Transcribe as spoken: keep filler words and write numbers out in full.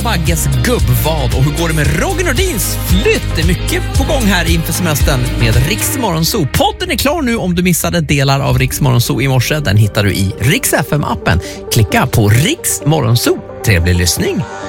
Bagges gubbvad och hur går det med Roger Nordins flytt? Det är mycket på gång här inför semestern med Riks Morgonzoo. Podden är klar nu om du missade delar av Riks Morgonzoo i morse. Den hittar du i Riks F M-appen. Klicka på Riks Morgonzoo. Trevlig lyssning!